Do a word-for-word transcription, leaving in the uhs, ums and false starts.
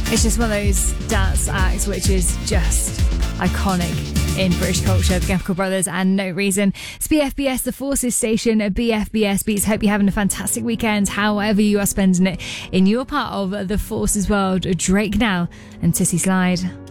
It's just one of those dance acts which is just iconic in British culture. The Chemical Brothers and No Reason. It's B F B S, the Forces station at B F B S Beats. Hope you're having a fantastic weekend, however you are spending it in your part of the Forces world. Drake now and Tissy Slide.